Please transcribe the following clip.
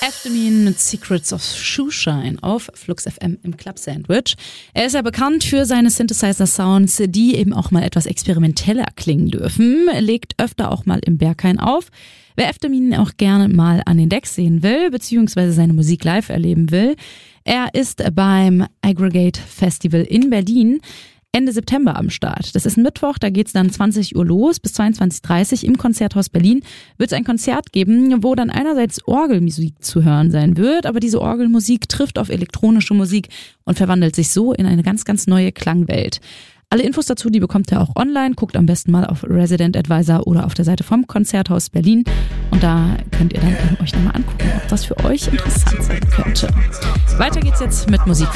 Eftemin mit Secrets of Shoeshine auf Flux FM im Club Sandwich. Er ist ja bekannt für seine Synthesizer-Sounds, die eben auch mal etwas experimenteller klingen dürfen. Er legt öfter auch mal im Berghain auf. Wer Eftemin auch gerne mal an den Decks sehen will, beziehungsweise seine Musik live erleben will, er ist beim Aggregate Festival in Berlin Ende September am Start. Das ist ein Mittwoch, da geht's dann 20 Uhr los. Bis 22:30 Uhr im Konzerthaus Berlin wird es ein Konzert geben, wo dann einerseits Orgelmusik zu hören sein wird, aber diese Orgelmusik trifft auf elektronische Musik und verwandelt sich so in eine ganz, ganz neue Klangwelt. Alle Infos dazu, die bekommt ihr auch online. Guckt am besten mal auf Resident Advisor oder auf der Seite vom Konzerthaus Berlin. Und da könnt ihr dann euch nochmal angucken, ob das für euch interessant sein könnte. Weiter geht's jetzt mit Musik